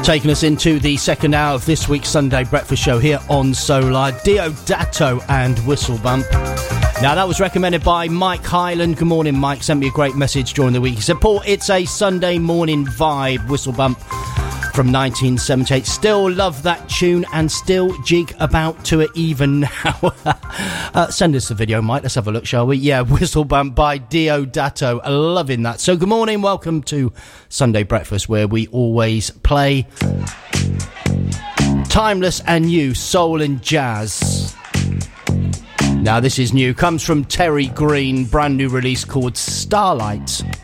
Taking us into the second hour of this week's Sunday Breakfast Show here on Solar, Diodato and Whistle Bump. Now, that was recommended by Mike Highland. Good morning, Mike. Sent me a great message during the week. He said, Paul, it's a Sunday morning vibe, Whistle Bump from 1978. Still love that tune and still jig about to it even now. Send us the video, Mike. Let's have a look, shall we? Yeah, Whistle Bump by Diodato. Loving that. So good morning. Welcome to Sunday Breakfast, where we always play timeless and new soul and jazz. Now, this is new. Comes from Terry Green. Brand new release called Starlight.